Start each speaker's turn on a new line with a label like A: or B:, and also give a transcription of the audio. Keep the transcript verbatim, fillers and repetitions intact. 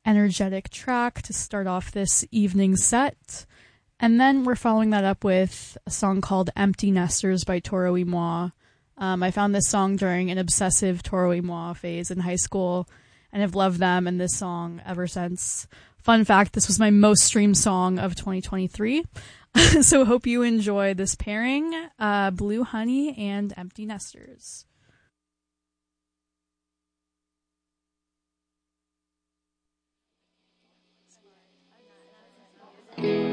A: energetic track to start off this evening set. And then we're following that up with a song called Empty Nesters by Toro y Moi. Um, I found this song during an obsessive Toro y Moi phase in high school and have loved them and this song ever since. Fun fact, this was my most streamed song of twenty twenty-three. So hope you enjoy this pairing, uh, Blue Honey and Empty Nesters.
B: Thank you.